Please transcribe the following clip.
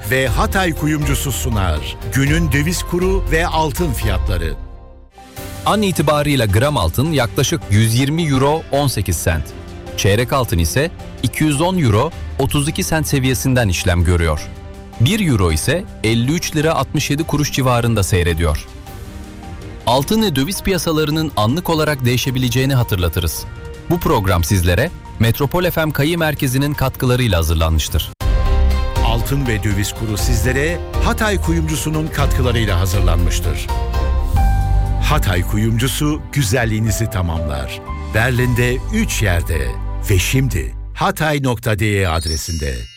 ve Hatay Kuyumcusu sunar. Günün döviz kuru ve altın fiyatları. An itibarıyla gram altın yaklaşık 120 euro 18 sent. Çeyrek altın ise 210 euro 32 sent seviyesinden işlem görüyor. 1 euro ise 53 lira 67 kuruş civarında seyrediyor. Altın ve döviz piyasalarının anlık olarak değişebileceğini hatırlatırız. Bu program sizlere Metropol FM Kayı Merkezi'nin katkılarıyla hazırlanmıştır. Altın ve döviz kuru sizlere Hatay Kuyumcusu'nun katkılarıyla hazırlanmıştır. Hatay Kuyumcusu güzelliğinizi tamamlar. Berlin'de 3 yerde ve şimdi hatay.de adresinde.